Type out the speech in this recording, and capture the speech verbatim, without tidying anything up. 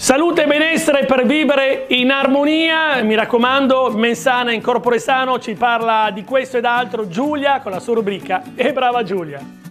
Salute e benessere per vivere in armonia, mi raccomando, Mensana in corpore sano ci parla di questo ed altro Giulia con la sua rubrica E brava Giulia.